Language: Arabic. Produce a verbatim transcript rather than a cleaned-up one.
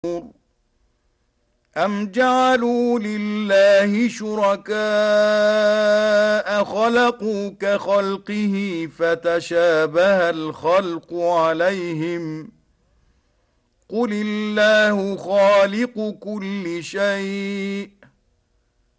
أَمْ جَعَلُوا لِلَّهِ شُرَكَاءَ خَلَقُوا كَخَلْقِهِ فَتَشَابَهَ الْخَلْقُ عَلَيْهِمْ ۚ قُلِ اللَّهُ خَالِقُ كُلِّ شَيْءٍ